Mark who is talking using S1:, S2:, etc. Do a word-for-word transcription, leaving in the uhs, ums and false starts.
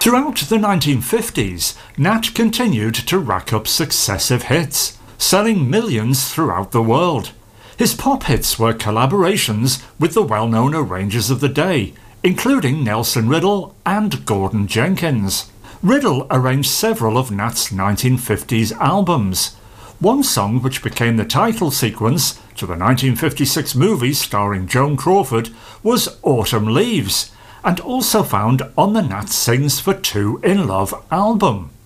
S1: Throughout the nineteen fifties, Nat continued to rack up successive hits, selling millions throughout the world. His pop hits were collaborations with the well-known arrangers of the day, including Nelson Riddle and Gordon Jenkins. Riddle arranged several of Nat's nineteen fifties albums. One song which became the title sequence to the nineteen fifty-six movie starring Joan Crawford was Autumn Leaves, and also found on the Nat Sings for Two in Love album.